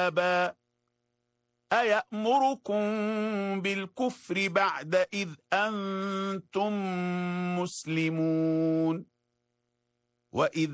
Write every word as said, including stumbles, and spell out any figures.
أربابا أيأمركم بالكفر بعد إذ أنتم مسلمون وإذ